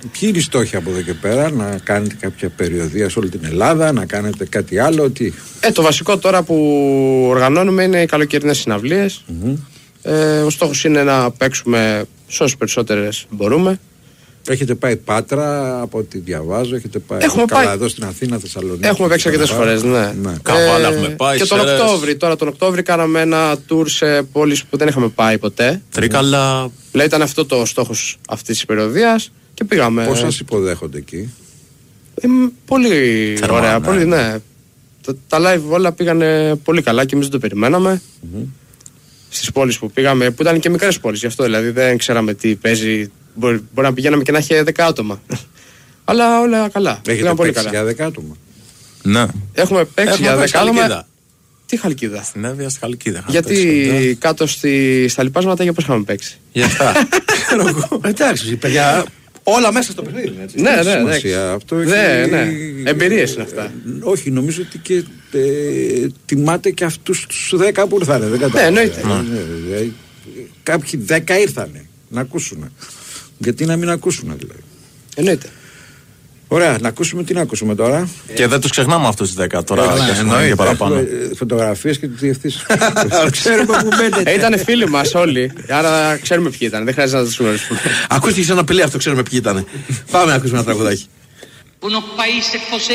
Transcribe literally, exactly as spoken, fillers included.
Ποιοι είναι οι στόχοι από εδώ και πέρα, να κάνετε κάποια περιοδεία σε όλη την Ελλάδα, να κάνετε κάτι άλλο, τι? Ε, το βασικό τώρα που οργανώνουμε είναι οι καλοκαιρινές συναυλίες. Mm-hmm. Ε, ο στόχος είναι να παίξουμε σε όσες περισσότερες μπορούμε. Έχετε πάει Πάτρα, από ό,τι διαβάζω, έχετε πάει, έχουμε καλά πάει... εδώ στην Αθήνα, Θεσσαλονίκη. Έχουμε παίξει αρκετές φορές, ναι. ναι. Καβάλα έχουμε πάει. Και τον Οκτώβρη, τώρα τον Οκτώβρη κάναμε ένα tour σε πόλεις που δεν είχαμε πάει ποτέ. Τρίκαλα. Δηλαδή ήταν αυτό το στόχος αυτής της περιοδίας και πήγαμε. Πώς σας υποδέχονται εκεί? Ε, πολύ Θερμά, ωραία, ναι. πολύ, ναι. Τα, τα live όλα πήγανε πολύ καλά και εμείς δεν το περιμέναμε. Mm-hmm. Στις πόλεις που πήγαμε, που ήταν και μικρές πόλεις, γι' αυτό δηλαδή δεν ξέραμε τι παίζει. Μπορεί, μπορεί να πηγαίναμε και να είχε δέκα άτομα. Αλλά όλα καλά. Έχετε παίξει καλά. Για δέκα άτομα? Ναι. Έχουμε παίξει Έχουμε για παίξει δέκα άτομα. Χαλκίδα. Τι Χαλκίδα? Στην Εύβοια, στη Χαλκίδα. Γιατί κάτω στη, στα λοιπάσματα για πώς είχαμε παίξει? Για αυτά. Εντάξει, παιδιά, όλα μέσα στο παιχνίδι. Έτσι. Ναι, ναι, ναι. Αυτό ναι, ναι. Εμπειρίες είναι αυτά. Όχι, νομίζω ότι και ε, τιμάτε και αυτούς τους δέκα που ήρθανε. Δεν ναι, εννοείται. Ε, κάποιοι δέκα ήρθανε να ακούσουν. Γιατί να μην ακούσουν δηλαδή? Εννοείται. Ωραία, να ακούσουμε τι να ακούσουμε τώρα. Και δεν τους ξεχνάμε αυτούς τους δέκα τώρα. Εννοείται. Παραπάνω. Φωτογραφίες και τις διευθύνσεις. Ξέρουμε που μένετε. Ήταν φίλοι μας όλοι. Άρα ξέρουμε ποιοι ήταν. Δεν χρειάζεται να τους γνωρίσουμε. Ακούστηκε σαν απειλή αυτό, ξέρουμε ποιοι ήταν. Πάμε να ακούσουμε ένα τραγουδάκι.